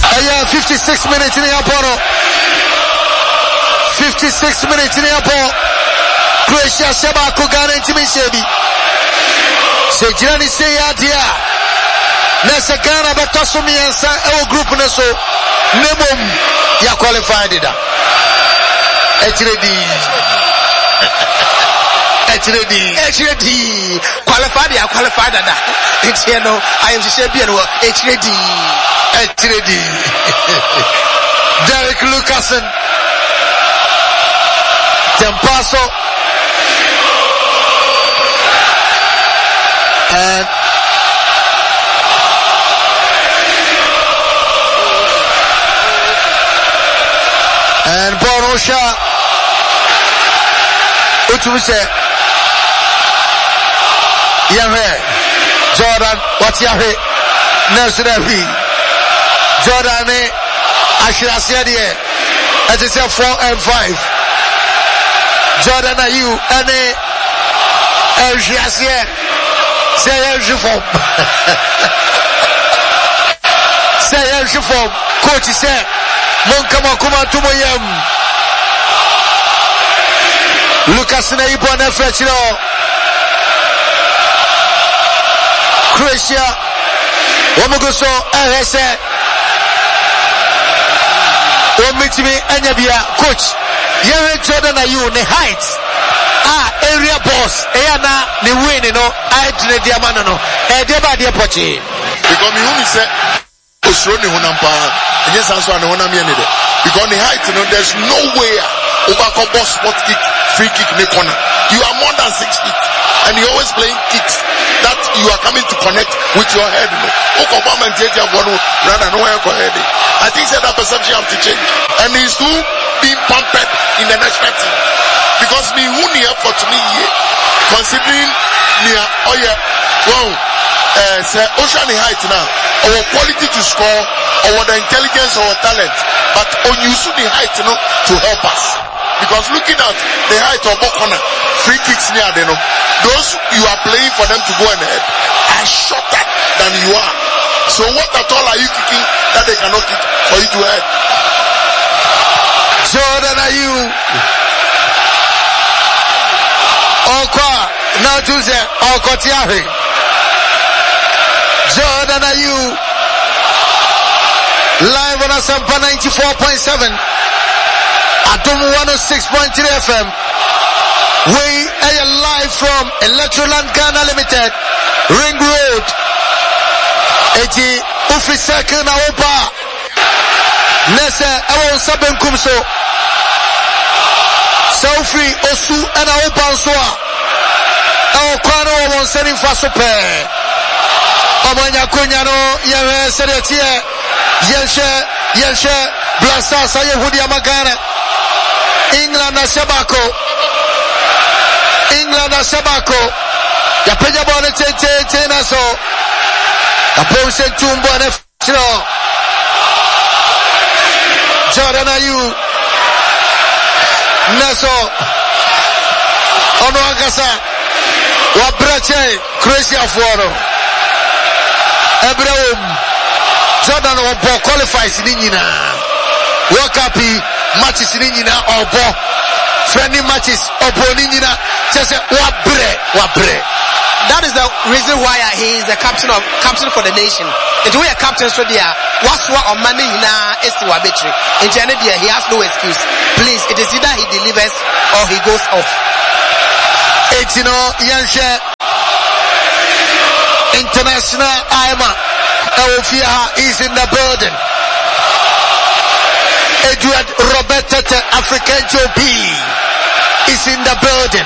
56 minutes in the Apollo. 56 minutes in the Apollo. Croatia Shabako Ghana Intimisebi. Say Jirani say Adia. Nessa Ghana Batosumi and our group Neso. Nebum ya qualified it. HD qualified that. It's here no I am champion HD. Derek Lucasen Tempaso and Bonosha Utuse Yahweh Jordan what's Yahweh Nasrafi Jordan Ashirasia as it's 4 and 5 Jordan are you and Ashirasia say Elshifom say Elshifom coach said Monkama Kuma Tumoyam Lucas Naibon Frechino Croatia Womuguso Ahese Womitimi Anyabia coach Yere Jordan are you the height area boss Eyana the win I did the amano Deba de Pochi because me say Osroni Honampa against Answer and Honamianide because the height there's no way Obako boss spot kick free kick in the corner. You are more than 6 feet and you're always playing kicks that you are coming to connect with your head. I think that perception have to change and he's too being pampered in the national team because me who near for to me considering near say ocean height now our quality to score our the intelligence our talent but on you should the height to help us because looking at the height of Bokona free kicks near those you are playing for them to go ahead are shorter than you are. So what at all are you kicking that they cannot kick for you to head? Jordan are you Okwa now Tuesday Okotiahi Jordan are you live on Asampa 94.7 Atom 106.3 FM. We are live from Electroland Ghana Limited, Ring Road. Eji Ufisaka na Opa. Nese Ewo Saben Kumso. Saufi Osu na Opa Nswa. Ewo Kwano Ewo Nseni Fasope. Omanya Kunyano Yewe Sedetie. Yenshe Blasta Saye Hudi Amagana. England na Shabako ya peja bone tena so aponse tumbo na firo Jordan ayu naso ono agasa wa brache Croatia foro Abraham Jordan wo qualifies ni nyina World Cup matches ni nyina obo friendly matches obo ni nyina just wabre. That is the reason why he is the captain for the nation. If we are captains for there, what's what on money na is wabetri. In Janibia he has no excuse. Please, it is either he delivers or he goes off. Etino Yanshe International Aima Elfia is in the building. Edward Roberta African Joby is in the building.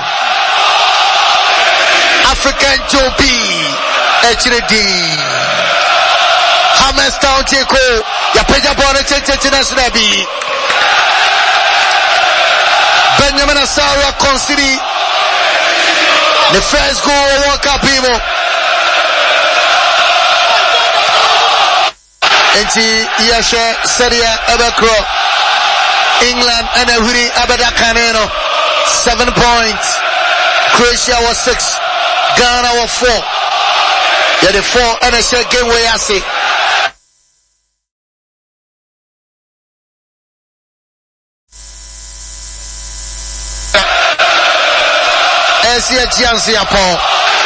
African Joby HD Hamerstown Teko Yapeja Bone Nabi Benjamin Asara Considi the first goal World Cup Imo Enti Yasha Seria Ebekro England and Ehuri Abada Caneno 7 points Croatia was 6 Ghana was 4 yeah the 4 and I said game where I say Asia Jianzi Apo.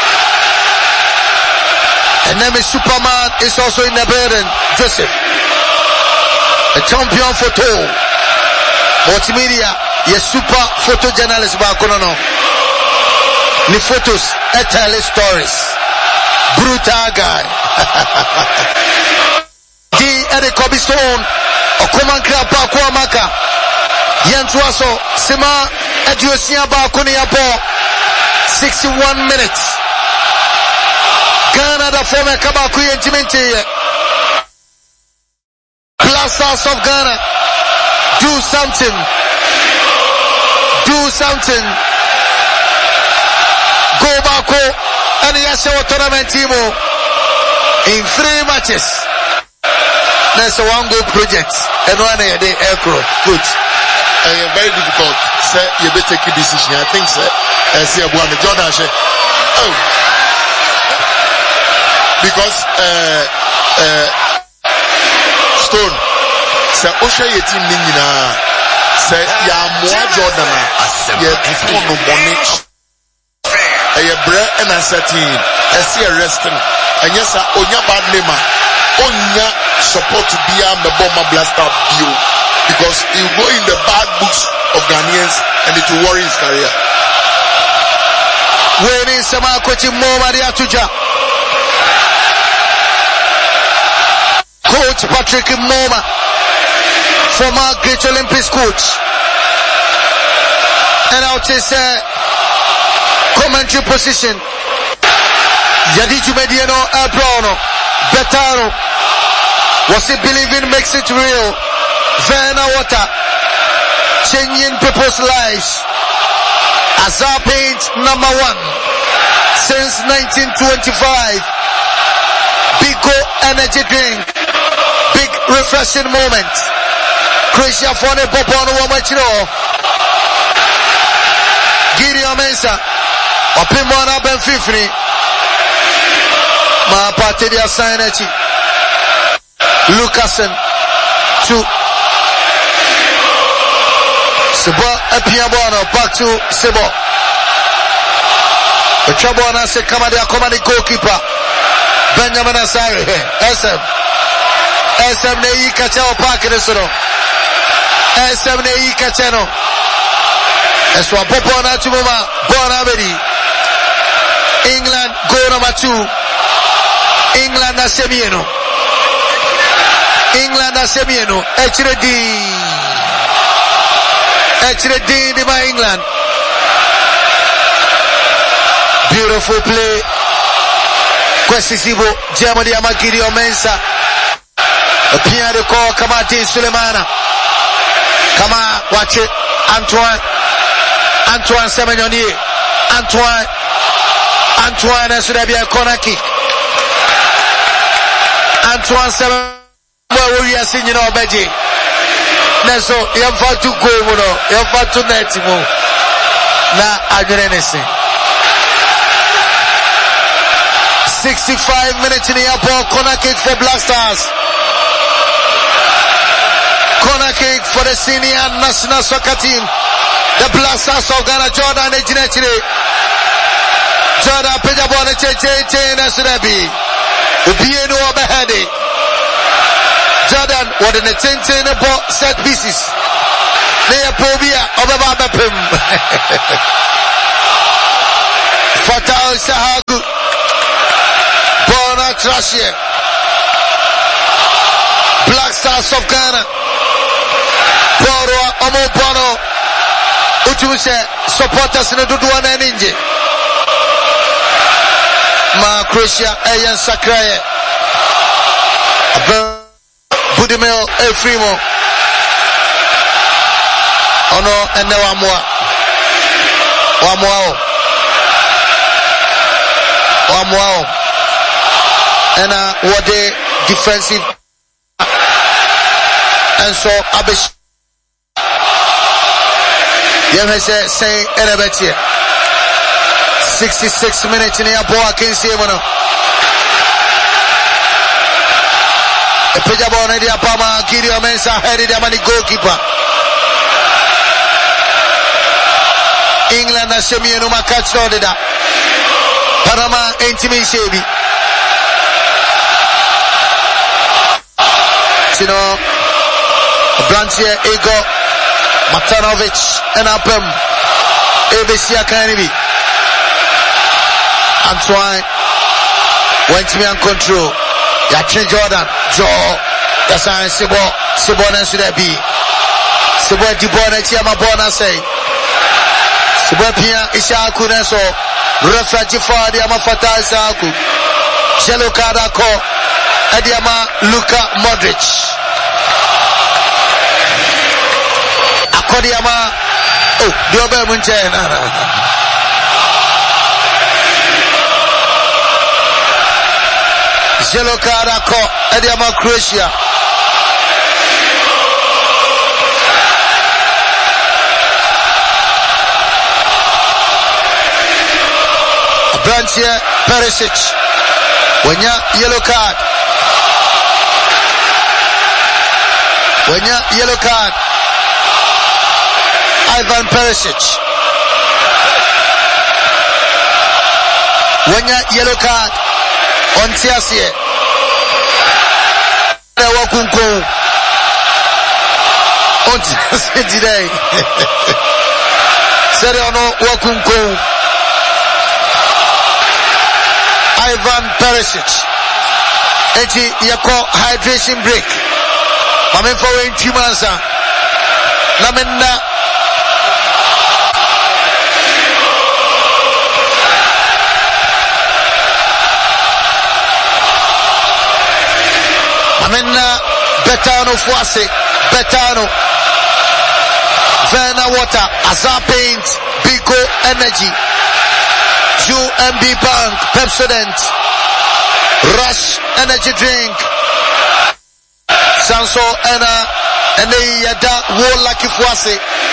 And then Superman is also in the building. Joseph. A champion photo. Multimedia. Yes, super photojournalist Bakono. The photos. I tell stories. Brutal guy. The Eddie Kobe Stone. Okuman Krapa Kwamaka. Yantuaso. Sima Eduosia Bakoni Apo. 61 minutes. Ghana the former Kabaku Jiminti. Black Stars of Ghana. Do something. Do something. Go back and the Yashawa tournament team in 3 matches. That's a one goal project. And one day aircraft. Good. Very difficult. Say you better take a decision. I think so. I see a one Jordan. Oh. Because Stone say Osha your team nina say ya more Jordan ya phone no money a bread and a setting I see a resting and yes onya bad name onya support to be the bomber blaster view because he will go in the bad books of Ghanaians and it will worry his career. Winning Sama Kochi Mo Maria Tuja. Coach Patrick Moma, former Great Olympics coach. And out his commentary position. Yadiju Mediano Albrono, Betano. Was it believing makes it real? Verna Water, changing people's lives. Azar Paint number 1 since 1925. Bigo energy drink. Big refreshing moment. Croatia for the Popono Wamachino. Gideon Mensah. Opimona Benfifri. Ma Patedia Sainachi. Lucasen. 2. Sebo Epiabono. Back to Sebo. The trouble on us. Kamadi goalkeeper. Benjamin Asare. SM. SM Nei Kachao Park in the Sono. SM Nei Kachano. Eswa Popona Tumuma. Bonabedi. England goal number 2. England Asemieno. England Asemieno. HD Dima England. Beautiful play. Kwesisibo Germany Amakiri Mensah. Appear the call Kamati Sulemana. Kama watch it. Antoine Semenyoni. Antoine should have been a corner kick. Antoine Semenyoni. Where we are seeing you know Beji. Neso you have to go muno. You have to net mo. Na agenesi. 65 minutes in the airport. Corner kick for Black Stars. Corner kick for the senior national soccer team. The Black Stars of Ghana. Jordan Ejinechire. Jordan Pejabone Cheche Nasurebi. Ubienu Obehede. Jordan what in the 10 set pieces. They are Pobia Obaba Bepim. Fatal Sahagu. Bona Trashie. Black Stars of Ghana. Poro Omo Bono. Uchuse supporters in the Duduana Ninja. Ma Croatia Ayan Sakraye. Budimel Efrimo. Ono ene Wamua. And what the defensive and so Abish say Erebetia 66 minutes in the Apoa Kinsimono a Pijabon Edia Pama Gideon Mensah headed the money goalkeeper England na shemi no catch no de da. Panama entimi shebi. Sino Branche Igor Matanovic and Apem ABC Akanibi Antoine went to me on control. Yakin Jordan Joe that's how Sibona should be Sibo Dibona Chiama Bona say Sibopia Ishaku Neso Refa Jifadi Amafata Isaku Shelo Kadako Ediama Luka Modric Akodiama Diobe Munchena Shelo Kadako Ediama Croatia Branche Perisic Wenya yellow card yellow card Ivan Perisic yellow card on Tiasie Wakunko on Tiasie today Sereno Wakunko Ivan Perisic eti yako hydration break mame for when chimansa na menna Betano Fuase Betano Verna Water Azar Paint Biko Energy UMB Bank Pepsodent Rush Energy Drink Sanso and Yada Wo Lucky Fuase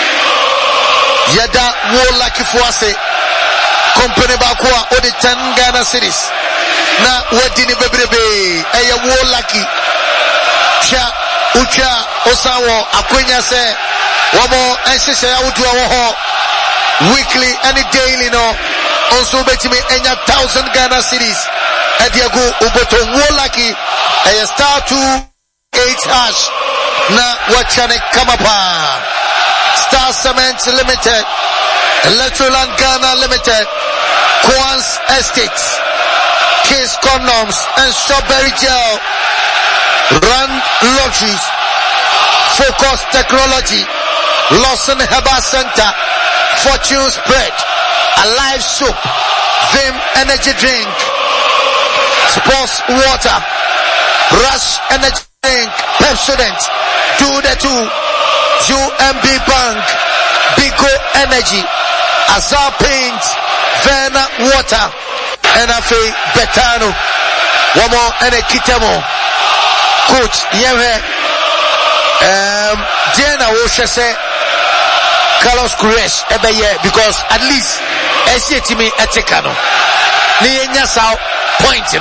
Yada Wo Lucky Fuase Company Bakwa Odi 10 Ghana cities Na Wedini Bebrebe Eya Wo Lucky Cha Ucha Osawo Akwenya se Wamo Enshisha ya Utu Awoho weekly and daily no also betimi enya 1,000 Ghana cities Ediago Uboto Wolaki a star 28 hash na wachane kamapa Star Cement Limited Electroland Ghana Limited Quans Estates Case Condoms and Strawberry Gel Run Lotteries Focus Technology Lawson Herbal Center Fortune Spread Alive Soup Vim Energy Drink Sports Water Rush Energy Drink Pepsodent Do the Two UMB Bank Biko Energy Azar Paint Verna Water NFA Betano Wamo Ene Kitemo Coach Yewe Jena Woshese Carlos Queiroz ebeye because at least esi etimi etekano ni enya saw point